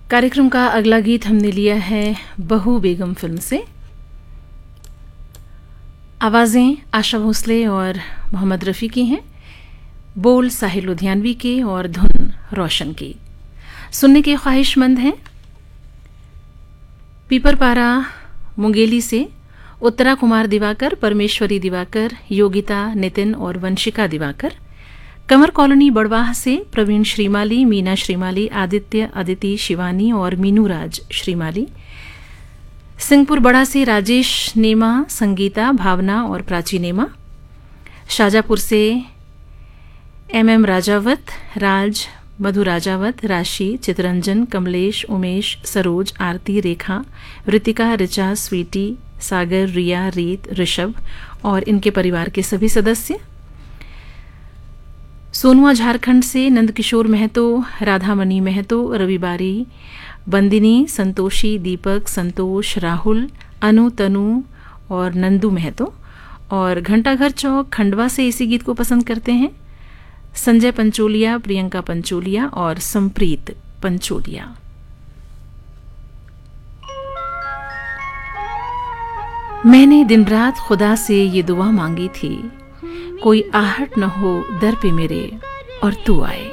कार्यक्रम का अगला गीत हमने लिया है बहू बेगम फिल्म से। आवाज़ें आशा भोसले और मोहम्मद रफ़ी की हैं, बोल साहिल लुधियानवी के और धुन रोशन की। सुनने के ख्वाहिशमंद हैं पीपरपारा मुंगेली से उत्तरा कुमार दिवाकर, परमेश्वरी दिवाकर, योगिता, नितिन और वंशिका दिवाकर। कंवर कॉलोनी बड़वाह से प्रवीण श्रीमाली, मीना श्रीमाली, आदित्य, अदिति, शिवानी और मीनू राज श्रीमाली। सिंहपुर बड़ा से राजेश नेमा, संगीता, भावना और प्राची नेमा। शाजापुर से एम राजावत, राज, मधु राजावत, राशि, चितरंजन, कमलेश, उमेश, सरोज, आरती, रेखा, ऋतिका, ऋचा, स्वीटी, सागर, रिया, रीत, ऋषभ और इनके परिवार के सभी सदस्य। सोनुआ झारखंड से नंदकिशोर महतो, राधामणि महतो, रविबारी, बंदिनी, संतोषी, दीपक, संतोष, राहुल, अनु, तनु और नंदू महतो। और घंटाघर चौक खंडवा से इसी गीत को पसंद करते हैं संजय पंचोलिया, प्रियंका पंचोलिया और संप्रीत पंचोलिया। मैंने दिन रात खुदा से ये दुआ मांगी थी, कोई आहट न हो दर पे मेरे और तू आए।